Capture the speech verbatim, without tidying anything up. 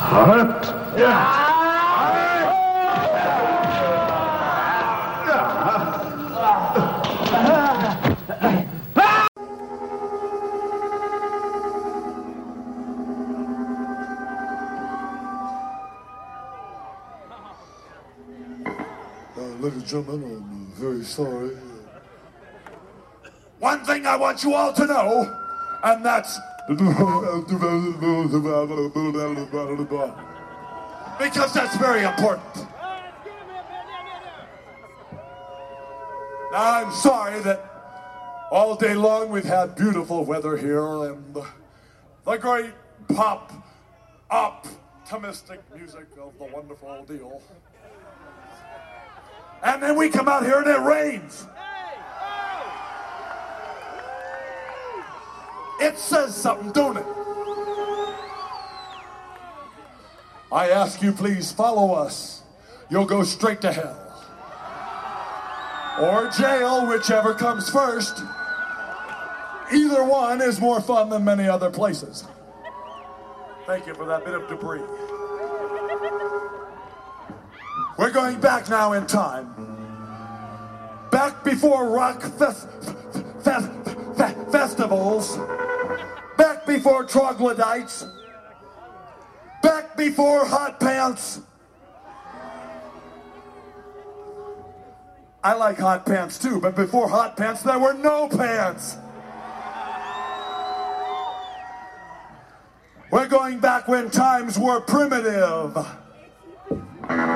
What? Yeah. Uh, ladies and gentlemen, I'm very sorry. One thing I want you all to know, and that's because that's very important. Now, I'm sorry that all day long we've had beautiful weather here and the great pop, optimistic music of the wonderful deal. And then we come out here and it rains. It says something, don't it? I ask you, please follow us. You'll go straight to hell. Or jail, whichever comes first. Either one is more fun than many other places. Thank you for that bit of debris. We're going back now in time. Back before rock fest, fest, fest, festivals. Back before troglodytes. Back before hot pants. I like hot pants too, but before hot pants there were no pants. We're going back when times were primitive.